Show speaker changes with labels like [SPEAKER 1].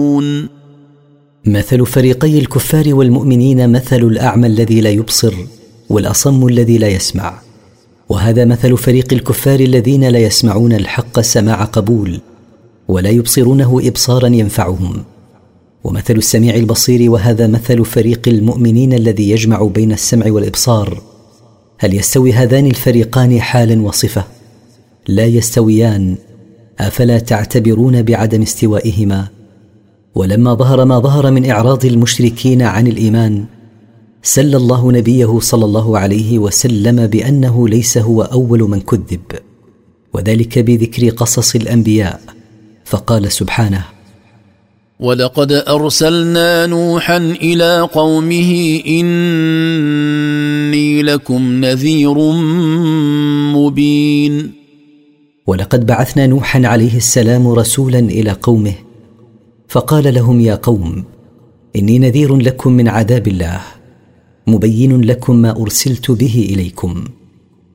[SPEAKER 1] مثل فريقي الكفار والمؤمنين مثل الأعمى الذي لا يبصر والأصم الذي لا يسمع، وهذا مثل فريق الكفار الذين لا يسمعون الحق سماع قبول ولا يبصرونه إبصارا ينفعهم، ومثل السميع البصير وهذا مثل فريق المؤمنين الذي يجمع بين السمع والإبصار. هل يستوي هذان الفريقان حالا وصفة؟ لا يستويان. أفلا تعتبرون بعدم استوائهما؟ ولما ظهر ما ظهر من إعراض المشركين عن الإيمان، سل الله نبيه صلى الله عليه وسلم بأنه ليس هو أول من كذب، وذلك بذكر قصص الأنبياء، فقال سبحانه:
[SPEAKER 2] ولقد أرسلنا نوحا إلى قومه إني لكم نذير مبين.
[SPEAKER 1] ولقد بعثنا نوحا عليه السلام رسولا إلى قومه فقال لهم: يا قوم إني نذير لكم من عذاب الله مبين لكم ما أرسلت به إليكم.